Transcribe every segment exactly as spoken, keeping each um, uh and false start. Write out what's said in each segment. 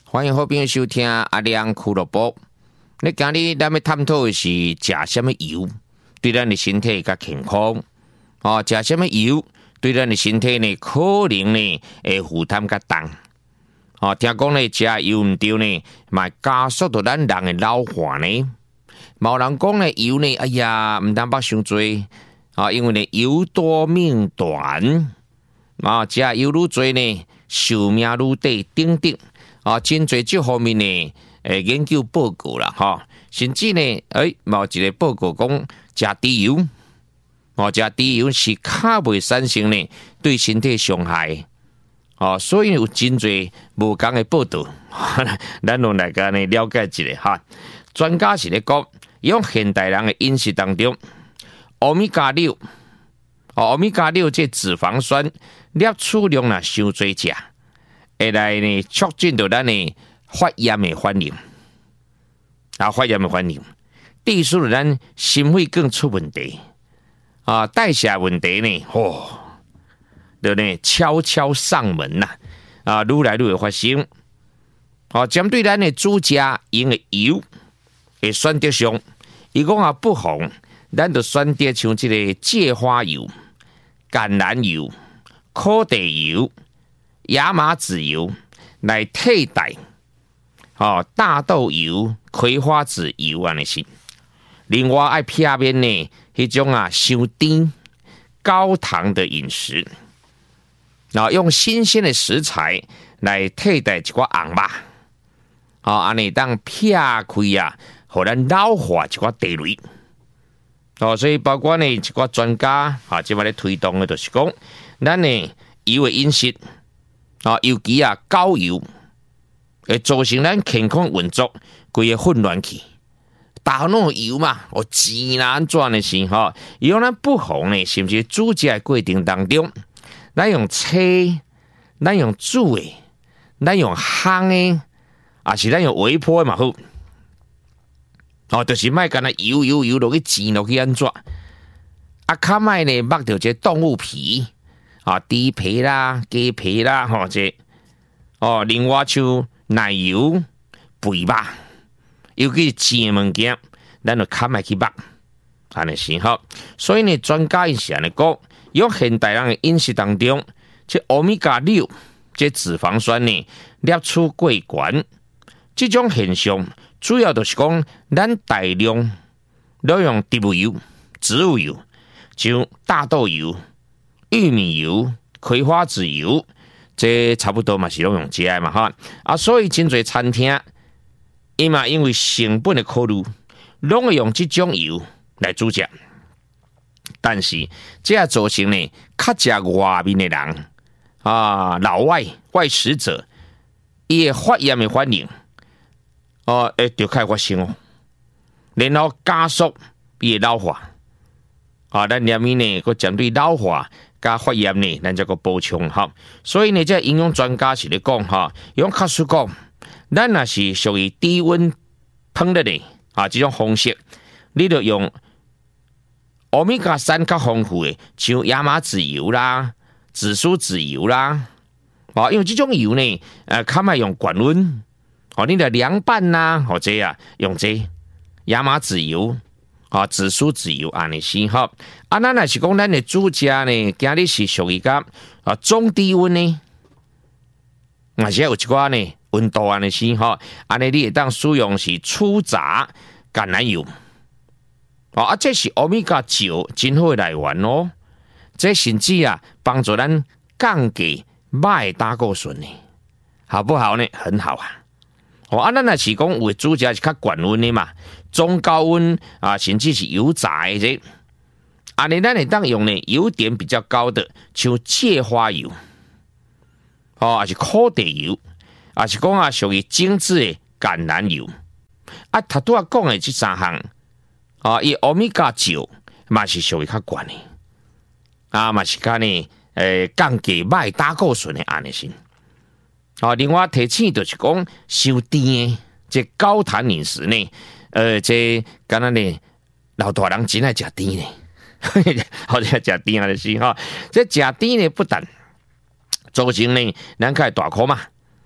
欢迎好朋友收听阿亮俱乐部。你今日咱要探讨的是食什么油对咱的身体较健康。哦，食什么油对咱的身体呢，可能呢会负担较重。哦，听讲呢食油唔对呢，嘛加速到咱人的老化呢。某人讲呢油呢，哎呀，唔当捌伤多啊，因为呢油多命短啊，食油愈多呢，寿命愈短等等啊，真侪这方面呢，诶研究报告啦，哈，甚至呢，诶，某一个报告讲食猪油，哦，食猪油是较袂产生呢对身体伤害。哦，所以有真侪无同的报道，咱用来甲呢了解一下哈。专家是咧讲，用现代人的饮食当中，欧米伽六，哦，欧米伽六这脂肪酸摄取量若伤多食，会来呢促进到咱的发炎的反应，啊，发炎的反应，致使咱心肺更出问题，啊，代谢问题呢，哦。就呢悄悄上门呐、啊，啊，愈来愈会发生。哦，针对咱的主食用的油的选择上，伊讲啊不妨，咱就选择像这个芥花油、橄榄油、苦地油、亚麻籽油来替代。哦，大豆油、葵花籽油安尼是。另外爱避免呢，迄种啊伤甜、高糖的饮食。然后用新鲜的食材来替代一寡红肉，好，安尼当撇开啊，互咱老化一寡地雷。哦，所以包括呢一寡专家啊，即摆咧推动的，就是讲，咱呢油的饮食啊，尤其啊高油，会造成咱健康运作规个混乱去。大脑油嘛，哦，钱啦安怎的是吼，伊讲咱不妨呢，是不是煮食的过程当中？咱用切，咱用煮的，咱用烘的，啊是咱用微波的嘛好。哦，就是莫干那油油油落去煎落去安怎？啊，较莫呢剥掉这动物皮，啊，猪皮啦、鸡皮啦，吼、哦、这，哦，另外像奶油、肥肉，尤其是煎的物件，咱就较莫去剥，安尼是吼。所以呢，专家因是安尼讲。用现代人的饮食当中，这欧米伽六这脂肪酸呢摄取过悬，这种现象主要就是讲咱大量都用植物油、植物油，像大豆油、玉米油、葵花籽油，这差不多嘛是拢用这个嘛哈啊，所以真侪餐厅，伊嘛因为成本的考虑，拢会用这种油来煮食。但是，这也造成呢，较食外面的人啊，老外外食者，伊的发炎的反应，哦，会就开发生哦，然后加速伊的老化。啊，咱下面呢，个针对老化加发炎呢，咱再个补充哈。所以呢，这营养专家是咧讲哈，用确实讲，咱若是属于低温烹饪的啊，这种方式，你就用。欧米伽三较丰富的，像亚麻籽油啦、紫苏籽油啦，哦，因为这种油呢，呃，较莫用高温，哦，你的凉拌啦，或者啊，用这亚麻籽油，啊、哦，紫苏籽油安尼先好。啊，咱若是讲咱的主食呢，今日是属于甲啊中低温呢，而且有一寡呢温度安尼先好，安尼你会当使用是粗榨橄榄油。哦啊，这是欧米伽九真好的来源哦。这甚至啊，帮助咱降低歹胆固醇呢，好不好呢？很好啊。哦啊，咱若是讲有煮食是较高温的嘛，中高温啊，甚至是油炸的这，安尼咱会当用呢油点比较高的，像芥花油，哦，还是苦地油，还是讲啊属于精致的橄榄油。啊，头拄啊讲的这三项。啊，伊欧米伽九嘛是属于较悬的，啊嘛是讲呢，诶降低歹胆固醇的安尼先。啊，另外提醒就是讲，伤甜的这高糖饮食呢，呃，这敢若呢老大人真爱食甜呢，好像食甜啊是哈。这食甜呢不但造成呢咱开大口嘛，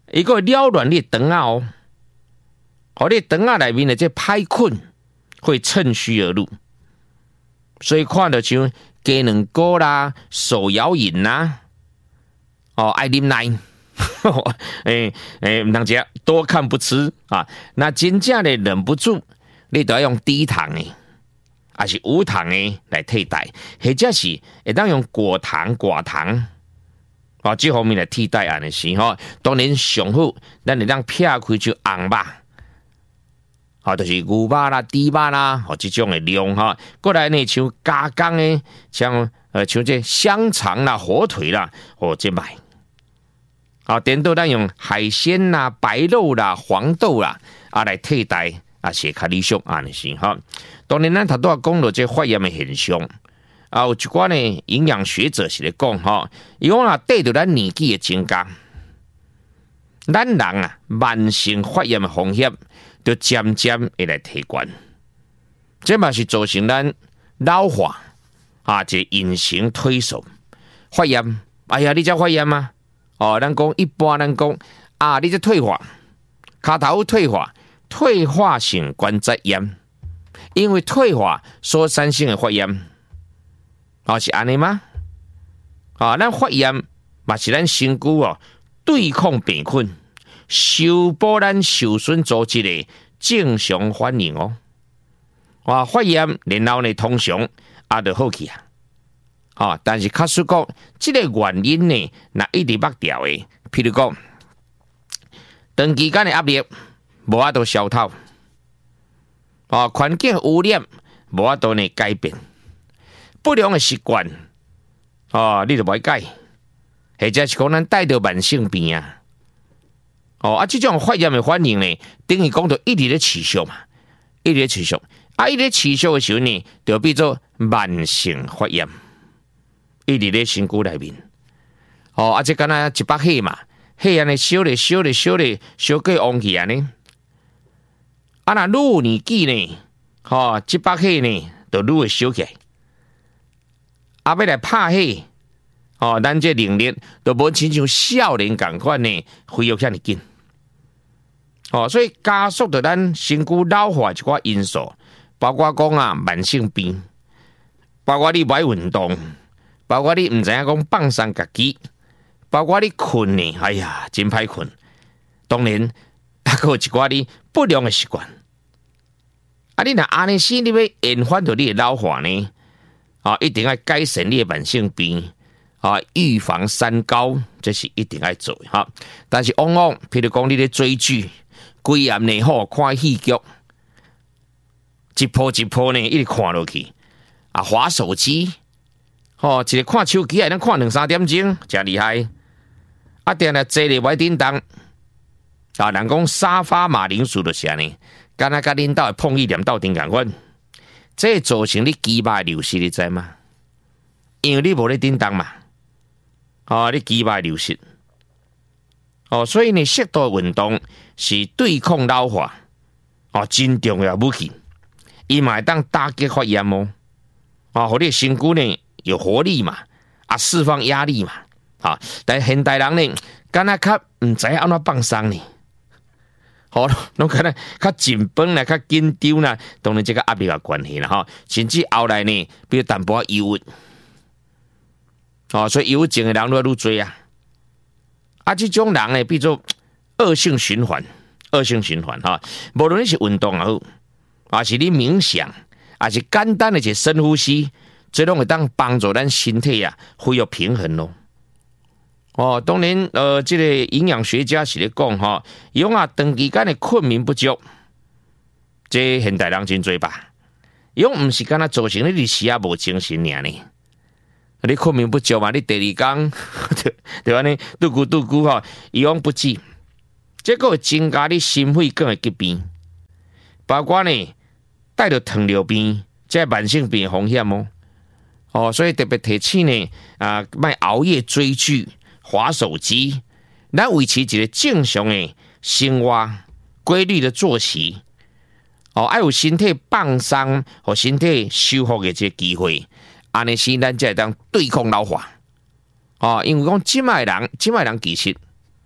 伊个扰乱你肠啊哦，互你肠啊内面的这歹菌会趁虚而入，所以看到像鸡卵糕啦、手摇饮啦，哦，爱啉奶，诶诶，唔通食，多看不吃啊。那真正的忍不住，你都要用低糖的，还是无糖的来替代，或者是会当用果糖、寡糖。哦，这方面来替代安尼是吼，当然上好，咱会当撇开就红肉，哦，就是牛肉啦、猪肉啦，哦，这种的量哈。过来呢，像加工的，像呃像这香肠啦、火腿啦，哦，这卖。啊，颠倒咱用海鲜啦、白肉啦、黄豆啦，啊来替代，啊是较理想安尼是哈。当然，咱头拄仔讲到这发炎的现象。啊，有一寡呢营养学者是咧讲吼，伊讲啊，对着咱年纪的增加，咱人啊慢性发炎的风险就渐渐会来提悬，这嘛是造成咱老化啊，这隐形退缩发炎。哎呀，你这发炎吗？哦，咱讲一般，咱讲啊，你这退化，骹头退化，退化性关节炎，因为退化所产生的发炎。哦，是安尼吗？啊，咱发炎嘛是咱身躯哦对抗病菌、修补咱受损组织的正常反应哦。啊，发炎然后呢，通常也就好去啊。啊，但是确实讲，这个原因呢，那一直目掉的，譬如讲，长期间的压力无法度消透，啊，环境污染无法度呢改变。不良的习惯，哦，你就袂改，或者是讲咱带着慢性病啊，哦啊，这种发炎的反应呢，等于讲到一直咧持续嘛，一直咧持续，啊，一直咧持续的时候呢，就变做慢性发炎，一直咧身躯内面，哦，啊，这敢若一把火嘛，火安尼烧咧烧咧烧咧烧过旺去安尼，啊，那愈有年纪呢，哦，这把火呢，就愈会烧起来。啊，要来拍火，哦，咱这能力都无亲像少年共款呢，恢复遐尼紧。哦，所以加速着咱身躯老化一寡因素，包括讲啊慢性病，包括你不爱运动，包括你唔知影讲放松家己，包括你困呢，哎呀，真歹困。当然，还有一寡你不良的习惯。啊，你若安尼死，你要延缓着你的老化呢？啊，一定要改善你的慢性病啊，预防三高，这是一定要做的哈。但是往往，譬如讲你咧追剧，规暗内好看戏剧，一波一波呢，一直看落去啊，滑手机，哦，一个看手机还能看两三点钟，真厉害。啊，定定坐咧歪叮当，啊，人讲沙发马铃薯就是安尼，敢若甲领导碰一念斗阵共款。这造成你肌肉流失，你知吗？因为你无咧叮当嘛，哦，你肌肉流失，哦，所以呢，适度运动是对抗老化，哦，真重要武器。伊嘛会当打击发炎哦，啊，互你身躯呢有活力嘛，啊，释放压力嘛，啊，但现代人呢，敢若较唔知安怎放松呢？好，拢可能较紧绷啦，较紧张啦，当然这个压力有关系啦哈。甚至后来呢，比如淡薄忧郁，哦，所以忧郁症的人愈来愈多啊。啊，这种人呢，比做恶性循环，恶性循环哈。无论你是运动也好，还是你冥想，还是简单的一个深呼吸，这拢会当帮助咱身体啊恢复平衡咯。哦，当然，呃，这个营养学家是咧讲哈，伊讲啊，长期间的困眠不足，这现代人真多吧？伊讲唔是干那造成你日时啊无精神尔呢？你困眠不足嘛？你第二天对安尼拄咕拄咕吼，伊讲不止，这个会增加你心血管的疾病，包括呢带着糖尿病，这慢性病的风险哦。哦，所以特别提醒呢，啊，莫熬夜追剧。滑手机，咱维持一个正常的生活规律的作息，哦，爱有身体放松和身体修复的这个机会，安尼是咱才会当对抗老化。哦，因为讲即卖人，即卖人其实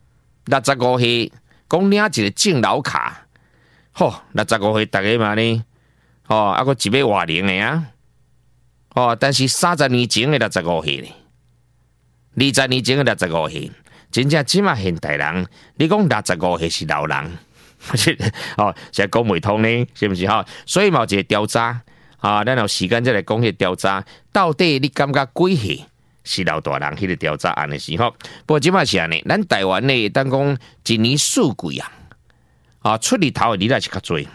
六十五岁讲领一个敬老卡，吼，六十五岁大家嘛呢，哦，啊个一百外零的啊，哦，但是三十年前的六十五岁咧，二十年前的六十五岁，真正即马现代人，你讲六十五岁是老人，哦，现在讲袂通呢，是不是哈？所以嘛有一个调查啊，咱有时间再来讲迄个调查，到底你感觉几岁？是老大人迄个调查案的时候，不过即摆是安尼，咱台湾呢，当讲一年四季啊，啊出日头的日仔是较侪，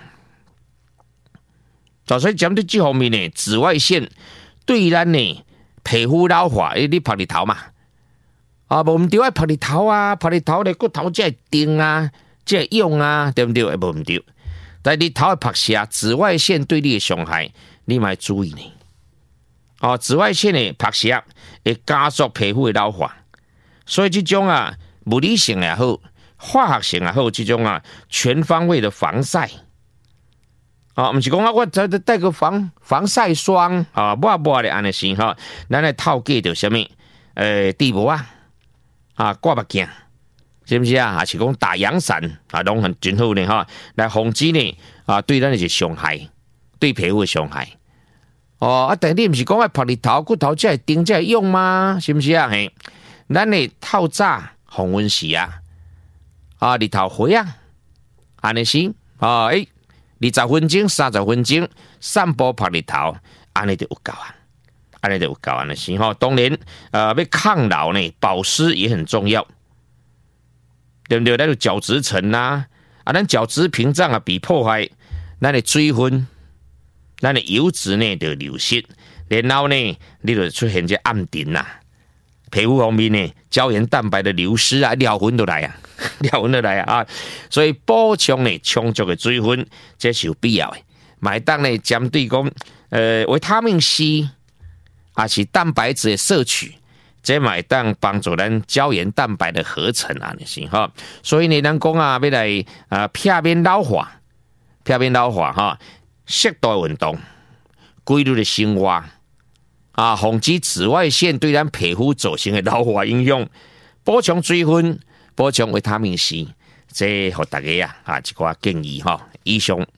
所以针对这方面呢，紫外线对咱呢皮肤老化，你你晒日头嘛，啊无毋对爱晒日头啊，晒日头咧骨头才会硬啊，才会用啊，对不对？无毋对，但日头的晒射，紫外线对你的伤害，你嘛要注意呢。哦，紫外线的拍射会加速皮肤的老化，所以这种啊物理性也好，化学性也好，这种啊全方位的防晒，啊，不是讲啊，我再带个防防晒霜啊，抹抹的安尼先哈，咱来套计着什么？呃，地膜啊，啊，挂目镜，是不是啊？还是讲打阳伞啊，拢很真好呢哈，来防止呢啊对咱的是伤害，对皮肤的伤害。哦，啊！但你毋是讲爱晒日头，骨头才会顶才会用吗？是不是啊？嘿，咱的透早红温时啊，啊日头花啊，安尼是啊，诶、欸，二十分钟、三十分钟散步晒日头，安尼就有够啊，安尼就有够安尼是吼。当然，呃，要抗老呢，保湿也很重要，对不对？咱有角质层呐，啊，咱角质屏障啊，被破坏，咱的水分。咱的油脂呢就流失，然后呢，你就出现这暗沉啦。皮肤方面呢，胶原蛋白的流失啊，尿粉都来啊，尿粉都来啊，所以补充呢充足的水分，这是有必要的。买当呢针对讲，呃，维他命 C 啊是蛋白质的摄取，这买当帮助咱胶原蛋白的合成啊，你是哈。所以呢，咱讲啊，要来啊避免老化，避免老化哈。适度运动、规律的生活啊，防止紫外线对咱皮肤造成的老化影响，补充水分、补充维他命 C， 这给大家啊啊一寡建议哈。以上